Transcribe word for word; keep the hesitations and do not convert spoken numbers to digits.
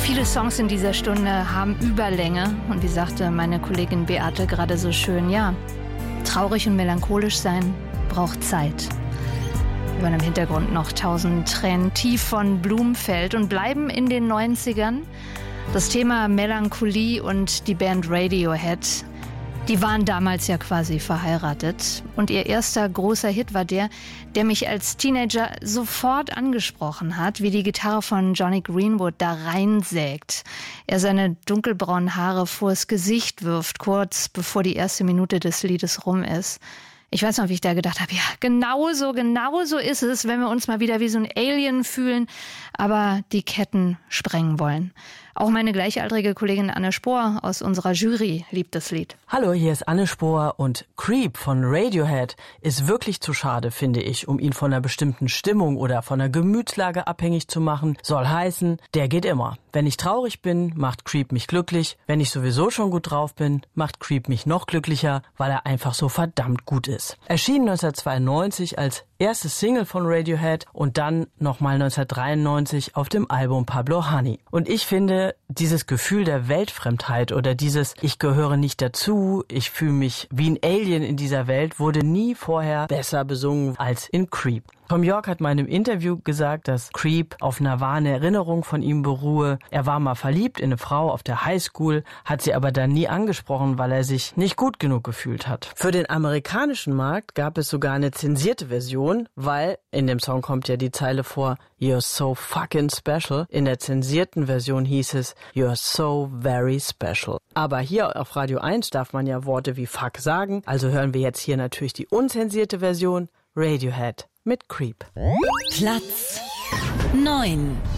Viele Songs in dieser Stunde haben Überlänge und wie sagte meine Kollegin Beate gerade so schön, ja, traurig und melancholisch sein braucht Zeit. Wir hören im Hintergrund noch Tausend Tränen tief von Blumfeld und bleiben in den neunzigern. Das Thema Melancholie und die Band Radiohead, die waren damals ja quasi verheiratet. Und ihr erster großer Hit war der, der mich als Teenager sofort angesprochen hat, wie die Gitarre von Johnny Greenwood da reinsägt. Er seine dunkelbraunen Haare vors Gesicht wirft, kurz bevor die erste Minute des Liedes rum ist. Ich weiß noch, wie ich da gedacht habe, ja, genau so, genau so ist es, wenn wir uns mal wieder wie so ein Alien fühlen, aber die Ketten sprengen wollen. Auch meine gleichaltrige Kollegin Anne Spohr aus unserer Jury liebt das Lied. Hallo, hier ist Anne Spohr und Creep von Radiohead ist wirklich zu schade, finde ich, um ihn von einer bestimmten Stimmung oder von einer Gemütslage abhängig zu machen. Soll heißen, der geht immer. Wenn ich traurig bin, macht Creep mich glücklich. Wenn ich sowieso schon gut drauf bin, macht Creep mich noch glücklicher, weil er einfach so verdammt gut ist. Erschien neunzehnhundertzweiundneunzig als erste Single von Radiohead und dann nochmal neunzehnhundertdreiundneunzig auf dem Album Pablo Honey. Und ich finde, dieses Gefühl der Weltfremdheit oder dieses ich gehöre nicht dazu, ich fühle mich wie ein Alien in dieser Welt, wurde nie vorher besser besungen als in Creep. Tom York hat mal in einem Interview gesagt, dass Creep auf einer wahren Erinnerung von ihm beruhe. Er war mal verliebt in eine Frau auf der Highschool, hat sie aber dann nie angesprochen, weil er sich nicht gut genug gefühlt hat. Für den amerikanischen Markt gab es sogar eine zensierte Version, weil in dem Song kommt ja die Zeile vor, You're so fucking special. In der zensierten Version hieß es, You're so very special. Aber hier auf Radio eins darf man ja Worte wie fuck sagen, also hören wir jetzt hier natürlich die unzensierte Version, Radiohead mit Creep. Platz neun.